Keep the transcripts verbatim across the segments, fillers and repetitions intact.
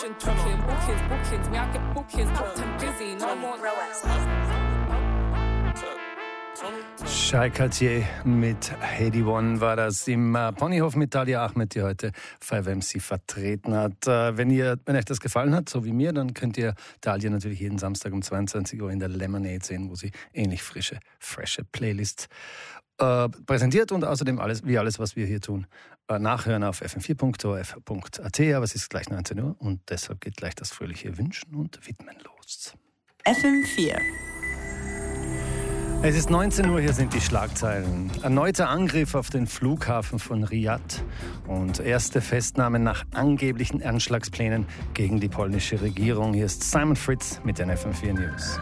Talking, talking, bookings, bookings. Me, I get bookings, booked and busy. No more. Shai Cartier mit Heidi One war das im äh, Ponyhof mit Dalia Ahmed, die heute fünf M C vertreten hat. Äh, wenn, ihr, wenn euch das gefallen hat, so wie mir, dann könnt ihr Dalia natürlich jeden Samstag um zweiundzwanzig Uhr in der Lemonade sehen, wo sie ähnlich frische, frische Playlists äh, präsentiert und außerdem alles, wie alles, was wir hier tun, äh, nachhören auf f m vier punkt o f punkt a t. Aber es ist gleich neunzehn Uhr und deshalb geht gleich das fröhliche Wünschen und Widmen los. F M vier. Es ist neunzehn Uhr, hier sind die Schlagzeilen. Erneuter Angriff auf den Flughafen von Riad und erste Festnahmen nach angeblichen Anschlagsplänen gegen die polnische Regierung. Hier ist Simon Fritz mit den F M vier News.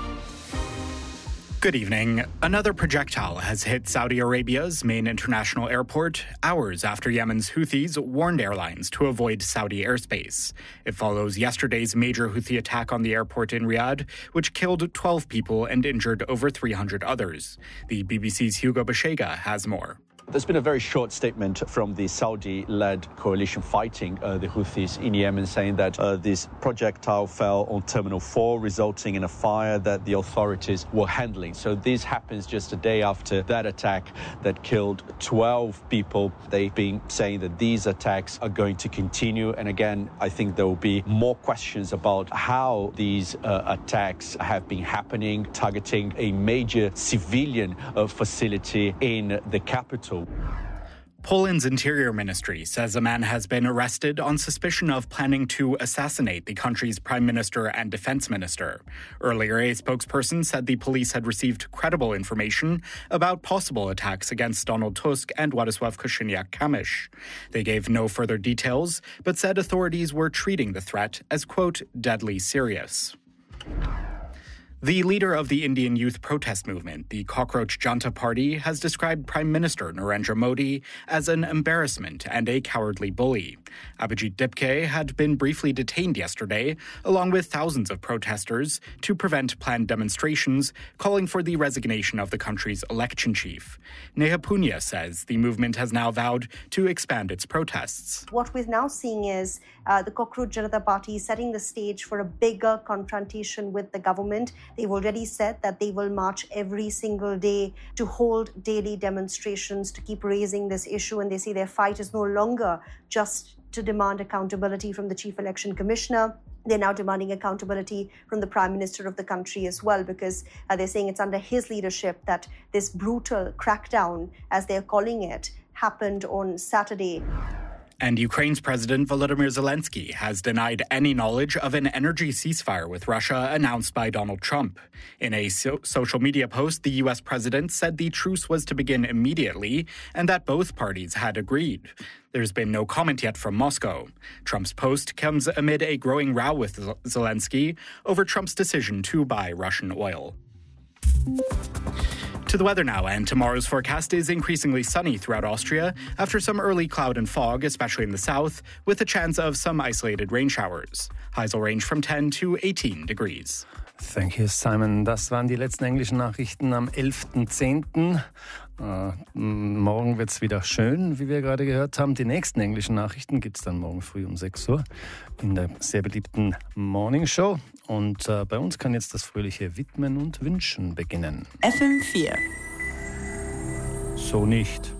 Good evening. Another projectile has hit Saudi Arabia's main international airport hours after Yemen's Houthis warned airlines to avoid Saudi airspace. It follows yesterday's major Houthi attack on the airport in Riyadh, which killed twelve people and injured over three hundred others. The B B C's Hugo Bashega has more. There's been a very short statement from the Saudi-led coalition fighting uh, the Houthis in Yemen, saying that uh, this projectile fell on Terminal four, resulting in a fire that the authorities were handling. So this happens just a day after that attack that killed twelve people. They've been saying that these attacks are going to continue. And again, I think there will be more questions about how these uh, attacks have been happening, targeting a major civilian uh, facility in the capital. Poland's Interior Ministry says a man has been arrested on suspicion of planning to assassinate the country's prime minister and defense minister. Earlier, a spokesperson said the police had received credible information about possible attacks against Donald Tusk and Władysław Kosiniak-Kamysz. They gave no further details, but said authorities were treating the threat as, quote, deadly serious. The leader of the Indian youth protest movement, the Cockroach Janta Party, has described Prime Minister Narendra Modi as an embarrassment and a cowardly bully. Abhijit Dipke had been briefly detained yesterday, along with thousands of protesters, to prevent planned demonstrations calling for the resignation of the country's election chief. Neha Punya says the movement has now vowed to expand its protests. What we're now seeing is uh, the Cockroach Janata Party setting the stage for a bigger confrontation with the government. They've already said that they will march every single day to hold daily demonstrations to keep raising this issue. And they say their fight is no longer just to demand accountability from the Chief Election Commissioner. They're now demanding accountability from the Prime Minister of the country as well, because uh, they're saying it's under his leadership that this brutal crackdown, as they're calling it, happened on Saturday. And Ukraine's President Volodymyr Zelensky has denied any knowledge of an energy ceasefire with Russia announced by Donald Trump. In a so- social media post, the U S president said the truce was to begin immediately and that both parties had agreed. There's been no comment yet from Moscow. Trump's post comes amid a growing row with Zelensky over Trump's decision to buy Russian oil. To the weather now, and tomorrow's forecast is increasingly sunny throughout Austria after some early cloud and fog, especially in the south, with a chance of some isolated rain showers. Highs will range from ten to eighteen degrees. Thank you, Simon. Das waren die letzten englischen Nachrichten am elften zehnten Äh, morgen wird es wieder schön, wie wir gerade gehört haben. Die nächsten englischen Nachrichten gibt es dann morgen früh um sechs Uhr in der sehr beliebten Morning Show. Und äh, bei uns kann jetzt das fröhliche Widmen und Wünschen beginnen. F M vier. So nicht.